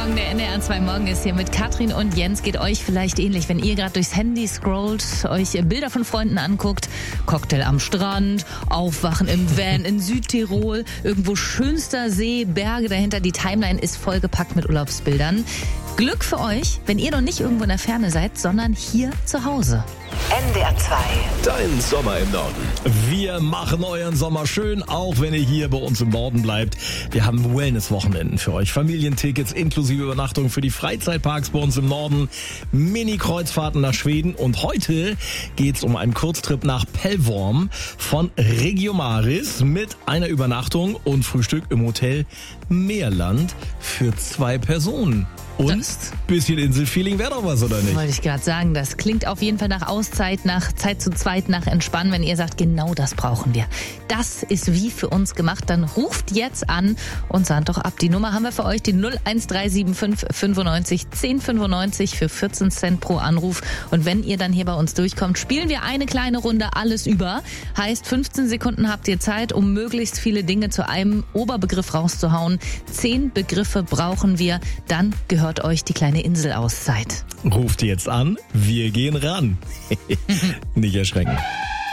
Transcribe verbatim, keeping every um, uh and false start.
Morgen, der N D R zwei Morgen ist hier mit Katrin und Jens. Geht euch vielleicht ähnlich, wenn ihr gerade durchs Handy scrollt, euch Bilder von Freunden anguckt, Cocktail am Strand, Aufwachen im Van in Südtirol, irgendwo schönster See, Berge dahinter, die Timeline ist vollgepackt mit Urlaubsbildern. Glück für euch, wenn ihr noch nicht irgendwo in der Ferne seid, sondern hier zu Hause. N D R zwei. Dein Sommer im Norden. Wir machen euren Sommer schön, auch wenn ihr hier bei uns im Norden bleibt. Wir haben Wellness-Wochenenden für euch. Familientickets inklusive Übernachtung für die Freizeitparks bei uns im Norden. Mini-Kreuzfahrten nach Schweden. Und heute geht's um einen Kurztrip nach Pellworm von Regiomaris mit einer Übernachtung und Frühstück im Hotel Meerland für zwei Personen. Und Das- bisschen Inselfeeling wäre doch was, oder nicht? Wollte ich gerade sagen, das klingt auf jeden Fall nach Auszeit, nach Zeit zu zweit, nach Entspannen. Wenn ihr sagt, genau das brauchen wir. Das ist wie für uns gemacht, dann ruft jetzt an und sagt doch ab. Die Nummer haben wir für euch, die null eins drei sieben fünf fünfundneunzig zehn fünfundneunzig für vierzehn Cent pro Anruf. Und wenn ihr dann hier bei uns durchkommt, spielen wir eine kleine Runde alles über. Heißt, fünfzehn Sekunden habt ihr Zeit, um möglichst viele Dinge zu einem Oberbegriff rauszuhauen. Zehn Begriffe brauchen wir, dann gehört euch die kleine Inselauszeit. Ruft jetzt an, wir gehen ran. Nicht erschrecken.